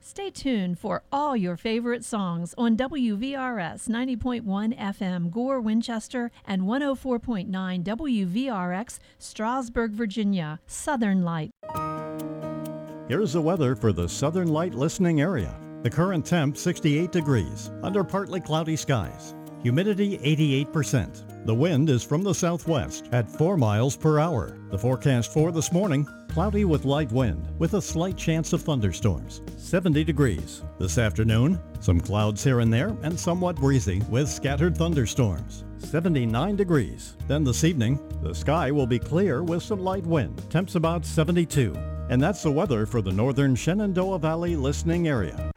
Stay tuned for all your favorite songs on WVRS 90.1 FM Gore, Winchester, and 104.9 WVRX Strasburg, Virginia. Southern Light. Here's the weather for the Southern Light listening area. The current temp 68 degrees, under partly cloudy skies. Humidity 88%. The wind is from the southwest at 4 miles per hour. The forecast for this morning, cloudy with light wind with a slight chance of thunderstorms. 70 degrees. This afternoon, some clouds here and there and somewhat breezy with scattered thunderstorms. 79 degrees. Then this evening, the sky will be clear with some light wind. Temps about 72. And that's the weather for the northern Shenandoah Valley listening area.